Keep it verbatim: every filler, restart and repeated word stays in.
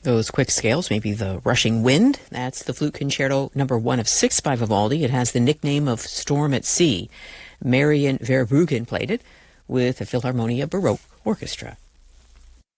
Those quick scales, maybe the rushing wind. That's the Flute Concerto number one of six by Vivaldi. It has the nickname of Storm at Sea. Marian Verbruggen played it with the Philharmonia Baroque Orchestra.